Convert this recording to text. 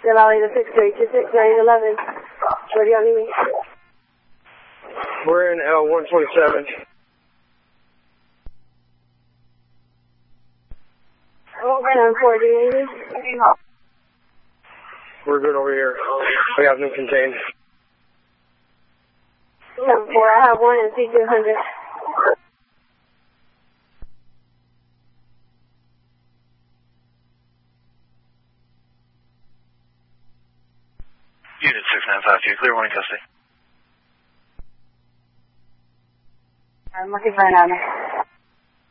Valley to 6326-911. Where do y'all need me? We're in L127. Over 4, do you need me? We're good over here. We have them contained. 4, I have one in C200. Unit 6952, clear, 1 in custody. I'm looking for an owner.